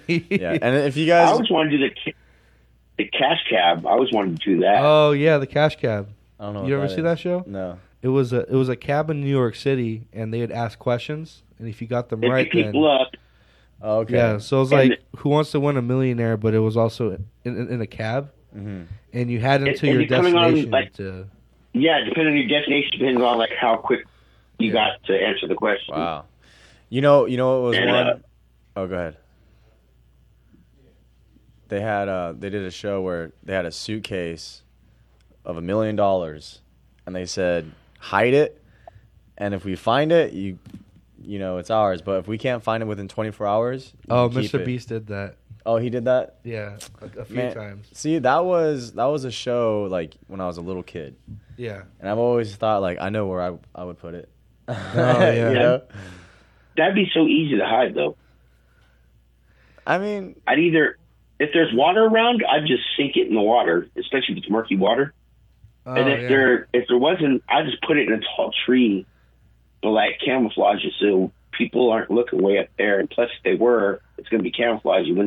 Yeah, and if you I guys, always wanted to do the cash cab. I always wanted to do that. Oh yeah, the Cash Cab. I don't know. You what ever that see is. that show? No. It was a cab in New York City, and they'd ask questions, and if you got them If right, you then people up, Oh, okay. yeah. So it was And like Who Wants to Win a Millionaire, but it was also in a cab, Mhm. and you had until and your depending on, destination like- to. yeah, depending on your destination, depends on like how quick you got to answer the question. Wow. You know what was And, one? Oh, go ahead. They had they did a show where they had a suitcase of $1 million, and they said hide it, and if we find it, you know it's ours. But if we can't find it within 24 hours, you Oh, can keep Mr. it. Beast did that. Oh, he did that. Yeah, a few Man, times. See, that was a show like when I was a little kid, Yeah. and I've always thought like I know where I would put it. Oh, yeah. You know? That'd be so easy to hide, though. I mean, I'd either, if there's water around, I'd just sink it in the water, especially if it's murky water. Oh, And if there wasn't, I'd just put it in a tall tree, but like camouflage it so people aren't looking way up there. And plus, if they were, it's going to be camouflage. You